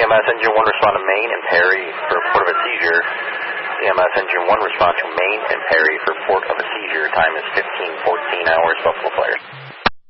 EMS Engine 1 respond to Maine and Perry for report of a seizure. EMS Engine 1 respond to Maine and Perry for report of a seizure. Time is 15:14 hours, Buffalo Fire.